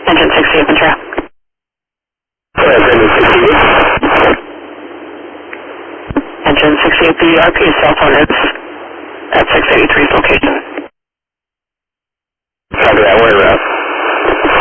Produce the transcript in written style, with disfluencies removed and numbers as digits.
Engine 60 open track. Engine 68, the RP cell phone is at 683's location.